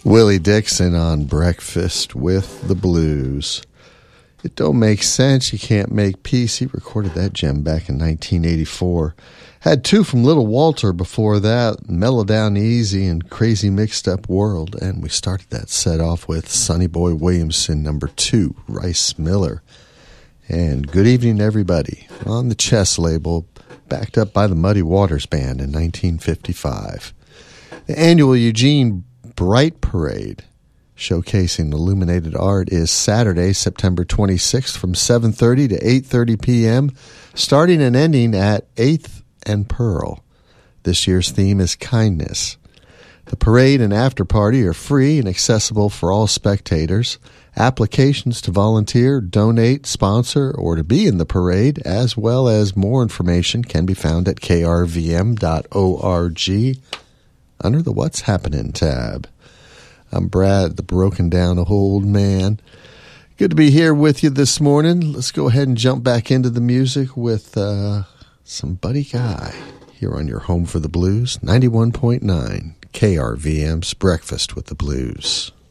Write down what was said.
Willie Dixon on Breakfast with the Blues. It don't make sense, you can't make peace. He recorded that gem back in 1984. Had two from Little Walter before that, Mellow Down Easy and Crazy Mixed Up World. And we started that set off with Sonny Boy Williamson, number 2, Rice Miller. And good evening, everybody. On the Chess label, backed up by the Muddy Waters Band in 1955. The annual Eugene Bright Parade, showcasing illuminated art, is Saturday, September 26th from 7:30 to 8:30 p.m., starting and ending at 8th and Pearl. This year's theme is kindness. The parade and after party are free and accessible for all spectators. Applications to volunteer, donate, sponsor, or to be in the parade, as well as more information, can be found at krvm.org under the What's Happening tab. I'm Brad, the broken down old man. Good to be here with you this morning. Let's go ahead and jump back into the music with some Buddy Guy here on your home for the blues, 91.9 KRVM's Breakfast with the Blues.